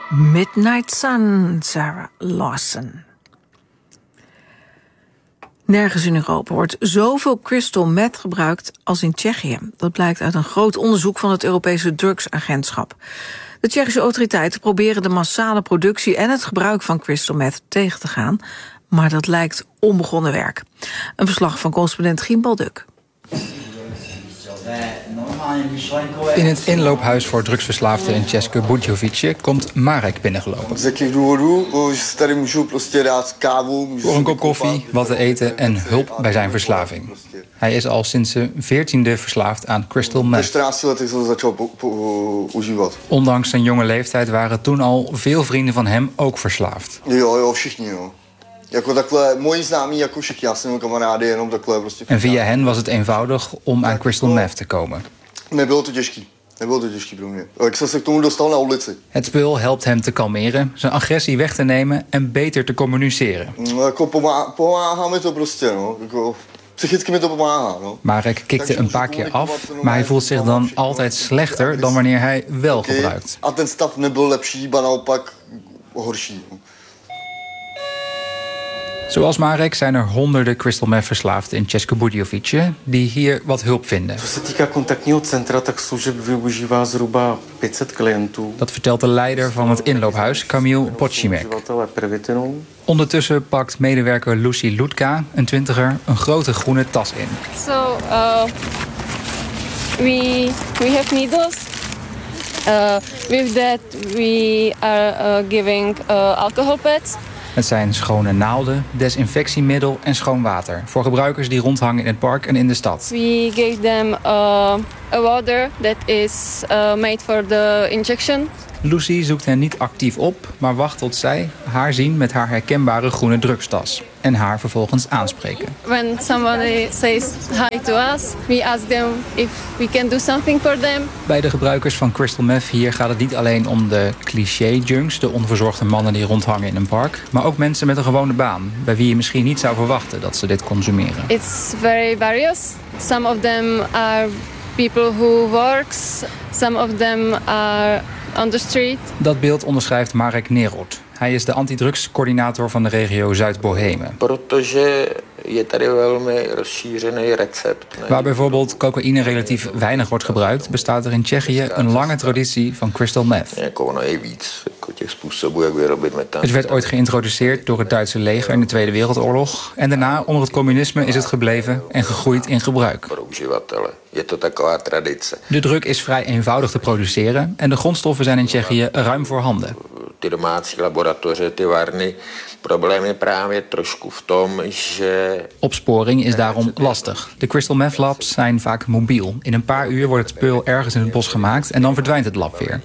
Midnight Sun, Sarah Lawson. Nergens in Europa wordt zoveel crystal meth gebruikt als in Tsjechië. Dat blijkt uit een groot onderzoek van het Europese drugsagentschap. De Tsjechische autoriteiten proberen de massale productie en het gebruik van crystal meth tegen te gaan. Maar dat lijkt onbegonnen werk. Een verslag van correspondent Gien Balduk. In het inloophuis voor drugsverslaafden in České Budějovice komt Marek binnengelopen. Voor een kop koffie, wat te eten en hulp bij zijn verslaving. Hij is al sinds zijn 14e verslaafd aan crystal meth. Ondanks zijn jonge leeftijd waren toen al veel vrienden van hem ook verslaafd. En via hen was het eenvoudig om aan crystal meth te komen. Het spul helpt hem te kalmeren, zijn agressie weg te nemen en beter te communiceren. Marek kikte een paar keer af, maar hij voelt zich dan altijd slechter dan wanneer hij wel gebruikt. Zoals Marek zijn er honderden crystal meth verslaafden in České Budějovice die hier wat hulp vinden. Dat vertelt de leider van het inloophuis, Kamil Pocimek. Ondertussen pakt medewerker Lucy Lutka, een 20er, een grote groene tas in. So, we have needles. With that we are giving alcohol pads. Het zijn schone naalden, desinfectiemiddel en schoon water voor gebruikers die rondhangen in het park en in de stad. We gave them a water that is made for the injection. Lucy zoekt hen niet actief op, maar wacht tot zij haar zien met haar herkenbare groene drugstas en haar vervolgens aanspreken. When somebody says hi to us, we ask them if we can do something for them. Bij de gebruikers van crystal meth hier gaat het niet alleen om de cliché-junks, de onverzorgde mannen die rondhangen in een park, maar ook mensen met een gewone baan, bij wie je misschien niet zou verwachten dat ze dit consumeren. It's very various. Some of them are people who works, some of them are on the street. Dat beeld onderschrijft Marek Nerod. Hij is de antidrugscoördinator van de regio Zuid-Bohemen. Waar bijvoorbeeld cocaïne relatief weinig wordt gebruikt, bestaat er in Tsjechië een lange traditie van crystal meth. Het werd ooit geïntroduceerd door het Duitse leger in de Tweede Wereldoorlog en daarna onder het communisme is het gebleven en gegroeid in gebruik. De drug is vrij eenvoudig te produceren en de grondstoffen zijn in Tsjechië ruim voorhanden. Opsporing is daarom lastig. De crystal meth labs zijn vaak mobiel. In een paar uur wordt het spul ergens in het bos gemaakt en dan verdwijnt het lab weer.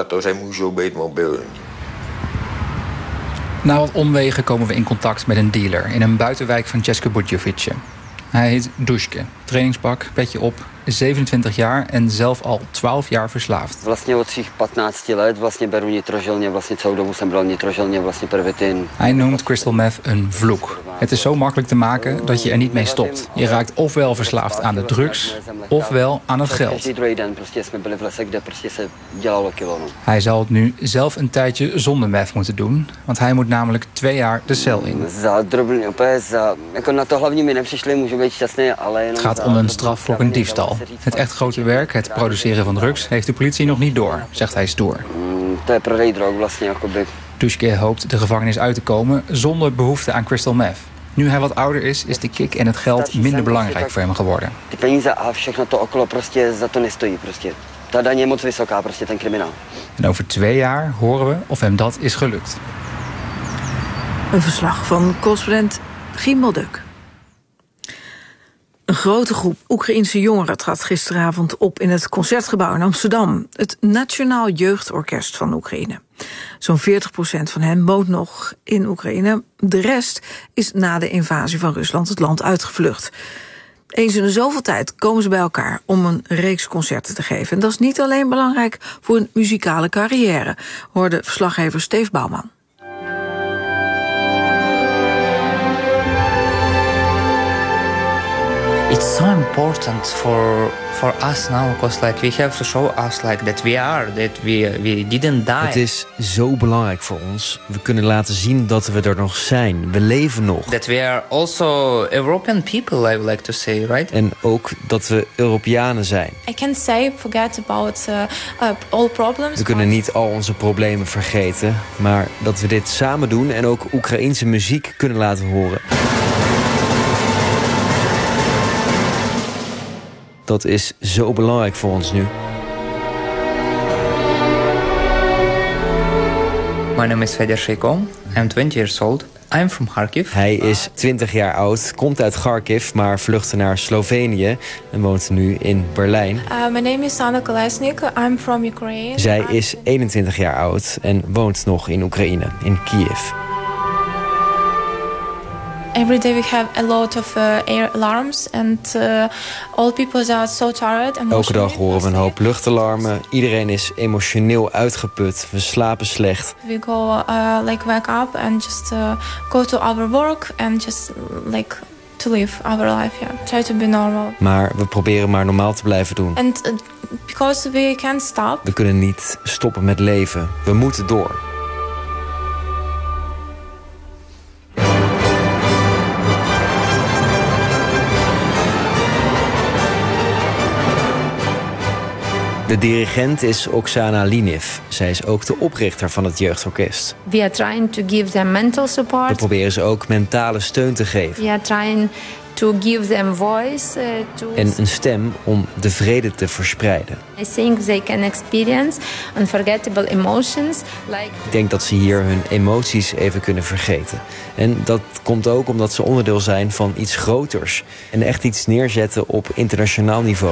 Na wat omwegen komen we in contact met een dealer in een buitenwijk van České Budějovice. Hij heet Duške. Trainingspak, petje op, 27 jaar en zelf al 12 jaar verslaafd. Hij noemt crystal meth een vloek. Het is zo makkelijk te maken dat je er niet mee stopt. Je raakt ofwel verslaafd aan de drugs, ofwel aan het geld. Hij zal het nu zelf een tijdje zonder meth moeten doen, want hij moet namelijk 2 jaar de cel in. Het gaat om een straf voor een diefstal. Het echt grote werk, het produceren van drugs, heeft de politie nog niet door, zegt hij stoer. Duške hoopt de gevangenis uit te komen zonder behoefte aan crystal meth. Nu hij wat ouder is de kick en het geld minder belangrijk voor hem geworden. En over 2 jaar horen we of hem dat is gelukt. Een verslag van correspondent Gien Balduk. Een grote groep Oekraïense jongeren trad gisteravond op in het Concertgebouw in Amsterdam. Het Nationaal Jeugdorkest van Oekraïne. Zo'n 40% van hen woont nog in Oekraïne. De rest is na de invasie van Rusland het land uitgevlucht. Eens in de zoveel tijd komen ze bij elkaar om een reeks concerten te geven. En dat is niet alleen belangrijk voor een muzikale carrière, hoorde verslaggever Steve Bouwman. It's so important for us now, because like we have to show us like that we didn't die. Het is zo belangrijk voor ons. We kunnen laten zien dat we er nog zijn. We leven nog. That we are also European people, I would like to say, right? En ook dat we Europeanen zijn. I can say forget about all problems. We kunnen niet al onze problemen vergeten, maar dat we dit samen doen en ook Oekraïense muziek kunnen laten horen. Dat is zo belangrijk voor ons nu. My name is Fedor Sheiko. I'm 20 years old. I'm from Kharkiv. Hij is 20 jaar oud, komt uit Kharkiv, maar vluchtte naar Slovenië en woont nu in Berlijn. My name is Anna Kolesnik. I'm from Ukraine. Zij is 21 jaar oud en woont nog in Oekraïne, in Kiev. Every day we have a lot of air alarms and all people are so tired. Elke dag horen we een hoop luchtalarmen. Iedereen is emotioneel uitgeput. We slapen slecht. We go wake up and just go to our work and just to live our life. Yeah, try to be normal. Maar we proberen maar normaal te blijven doen. And because we can't stop. We kunnen niet stoppen met leven. We moeten door. De dirigent is Oksana Liniv. Zij is ook de oprichter van het jeugdorkest. We are trying to give them mental support. We proberen ze ook mentale steun te geven. We are trying to give them voice. En een stem om de vrede te verspreiden. I think they can experience unforgettable emotions. Ik denk dat ze hier hun emoties even kunnen vergeten. En dat komt ook omdat ze onderdeel zijn van iets groters. En echt iets neerzetten op internationaal niveau.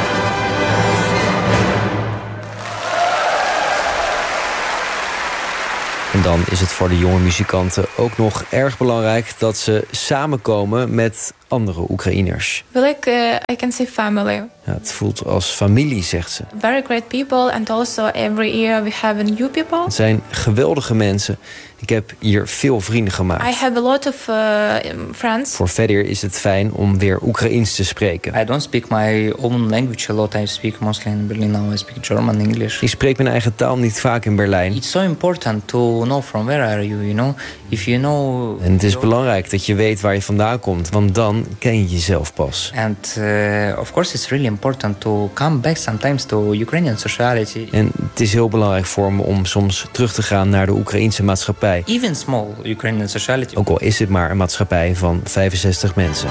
En dan is het voor de jonge muzikanten ook nog erg belangrijk dat ze samenkomen met andere Oekraïners. I can say family. Ja, het voelt als familie, zegt ze. Very great people and also every year we have new people. Het zijn geweldige mensen. Ik heb hier veel vrienden gemaakt. I have a lot of friends. Voor Fedor is het fijn om weer Oekraïens te spreken. I don't speak my own language a lot. I speak mostly in Berlin now. I speak German, English. Ik spreek mijn eigen taal niet vaak in Berlijn. It's so important to know from where are you, you know? If you know. En het is belangrijk dat je weet waar je vandaan komt, want dan ken je jezelf pas. And of course it's really important to come back sometimes to Ukrainian society. En het is heel belangrijk voor me om soms terug te gaan naar de Oekraïense maatschappij. Even small Ukrainian society. Ook al is dit maar een maatschappij van 65 mensen.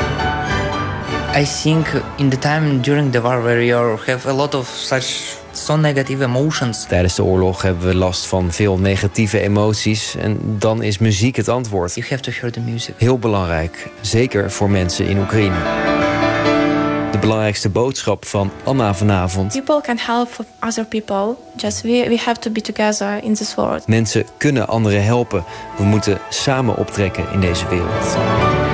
I think in the time during the war where you have a lot of such so negative emotions. Tijdens de oorlog hebben we last van veel negatieve emoties en dan is muziek het antwoord. You have to hear the music. Heel belangrijk, zeker voor mensen in Oekraïne. De belangrijkste boodschap van Anna vanavond. People can help other people. Just we have to be together in this world. Mensen kunnen anderen helpen. We moeten samen optrekken in deze wereld.